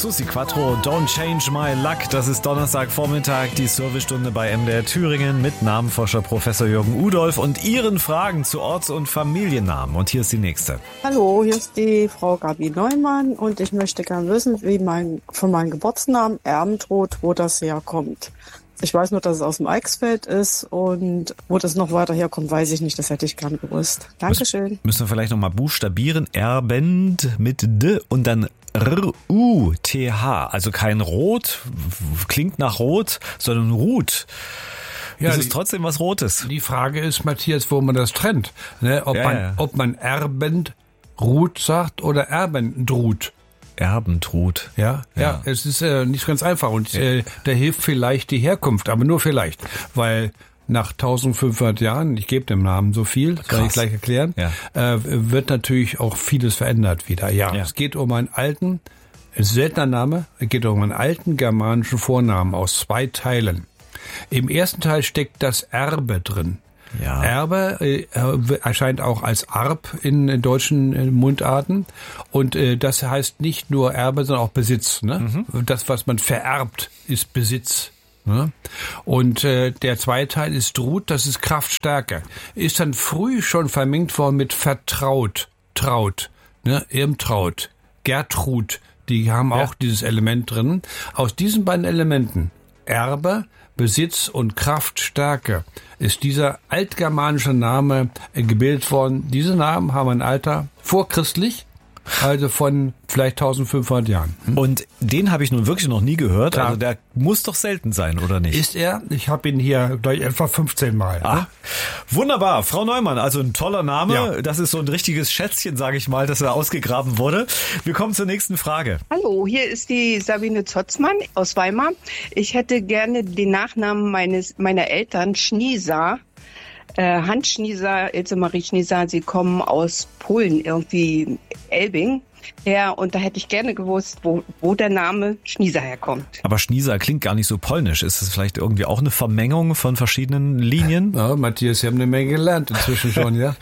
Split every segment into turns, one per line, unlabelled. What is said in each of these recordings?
Susi Quattro, Don't Change My Luck. Das ist Donnerstagvormittag, die Servicestunde bei MDR Thüringen mit Namenforscher Professor Jürgen Udolph und Ihren Fragen zu Orts- und Familiennamen. Und hier ist die nächste.
Hallo, hier ist die Frau Gabi Neumann und ich möchte gerne wissen, von meinem Geburtsnamen Erbentroth, wo das herkommt. Ich weiß nur, dass es aus dem Eichsfeld ist und wo das noch weiter herkommt, weiß ich nicht. Das hätte ich gern gewusst. Dankeschön.
Müssen wir vielleicht nochmal buchstabieren. Erbend mit D und dann R-U-T-H. Also kein Rot, klingt nach Rot, sondern Ruth. Ja, ist es trotzdem was Rotes?
Die Frage ist, Matthias, wo man das trennt. Ne? Ob man Erbenruth sagt oder Erbendruth.
Erbentroth.
Ja, es ist nicht ganz einfach und da hilft vielleicht die Herkunft, aber nur vielleicht, weil nach 1500 Jahren, ich gebe dem Namen so viel, das kann ich gleich erklären, wird natürlich auch vieles verändert wieder. Ja, es geht um einen alten, seltener Name, es geht um einen alten germanischen Vornamen aus 2 Teilen. Im ersten Teil steckt das Erbe drin. Ja. Erbe erscheint auch als Arb in deutschen Mundarten und das heißt nicht nur Erbe, sondern auch Besitz. Ne? Das, was man vererbt, ist Besitz. Ne? Und der zweite Teil ist Druth, das ist Kraftstärke. Ist dann früh schon vermengt worden mit Vertraut, Traut, ne? Irmtraut, Gertrud, die haben auch dieses Element drin. Aus diesen beiden Elementen, Erbe, Besitz und Kraftstärke, ist dieser altgermanische Name gebildet worden. Diese Namen haben ein Alter vorchristlich, also von vielleicht 1500 Jahren.
Und den habe ich nun wirklich noch nie gehört. Klar. Also der muss doch selten sein, oder nicht?
Ist er? Ich habe ihn hier gleich etwa 15 Mal.
Ne? Wunderbar. Frau Neumann, also ein toller Name. Ja. Das ist so ein richtiges Schätzchen, sage ich mal, dass er ausgegraben wurde. Wir kommen zur nächsten Frage.
Hallo, hier ist die Sabine Zotzmann aus Weimar. Ich hätte gerne den Nachnamen meiner Eltern, Schnieser. Hans Schnieser, Ilse Marie Schnieser, sie kommen aus Polen, irgendwie Elbing her. Und da hätte ich gerne gewusst, wo der Name Schnieser herkommt.
Aber Schnieser klingt gar nicht so polnisch. Ist das vielleicht irgendwie auch eine Vermengung von verschiedenen Linien?
Ja, Matthias, Sie haben eine Menge gelernt inzwischen schon, ja.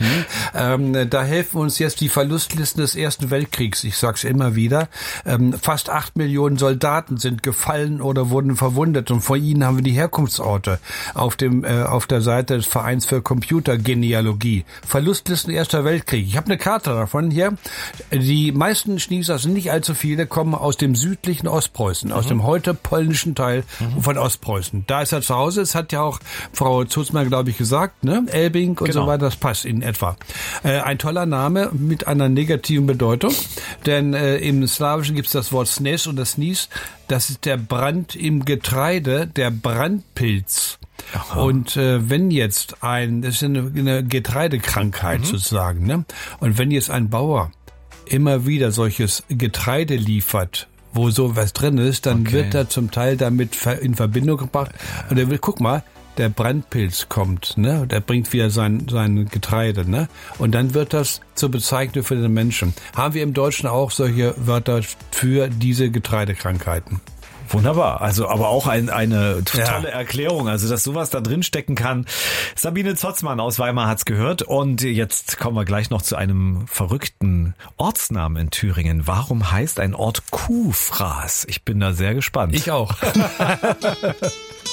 Da helfen uns jetzt die Verlustlisten des Ersten Weltkriegs. Ich sag's immer wieder. Fast 8 Millionen Soldaten sind gefallen oder wurden verwundet. Und von ihnen haben wir die Herkunftsorte auf der Seite des Vereins für Computergenealogie. Verlustlisten Erster Weltkrieg. Ich habe eine Karte davon hier. Die meisten Schnieser, sind nicht allzu viele, kommen aus dem südlichen Ostpreußen, aus dem heute polnischen Teil von Ostpreußen. Da ist er zu Hause. Es hat ja auch Frau Zutzmann, glaube ich, gesagt, ne? Elbing und so weiter, das passt in etwa. Ein toller Name mit einer negativen Bedeutung, denn im Slawischen gibt es das Wort Snes und das Snies, das ist der Brand im Getreide, der Brandpilz. Aha. Und wenn jetzt das ist eine Getreidekrankheit sozusagen, ne? Und wenn jetzt ein Bauer immer wieder solches Getreide liefert, wo sowas drin ist, dann wird er zum Teil damit in Verbindung gebracht. Und er will, guck mal, der Brandpilz kommt, ne? Der bringt wieder sein Getreide, ne? Und dann wird das zur Bezeichnung für den Menschen. Haben wir im Deutschen auch solche Wörter für diese Getreidekrankheiten?
Wunderbar, also aber auch eine tolle Erklärung, also dass sowas da drin stecken kann. Sabine Zotzmann aus Weimar hat's gehört und jetzt kommen wir gleich noch zu einem verrückten Ortsnamen in Thüringen. Warum heißt ein Ort Kuhfraß? Ich bin da sehr gespannt.
Ich auch.